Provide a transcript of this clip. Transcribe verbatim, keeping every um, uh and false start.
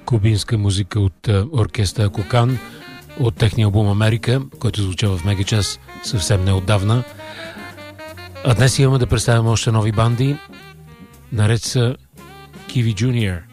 кубинска музика от оркестър Кокан от техния албум Америка, който звуча в Мегачас съвсем неотдавна. А днес имаме да представим още нови банди. Наред са Kiwi Junior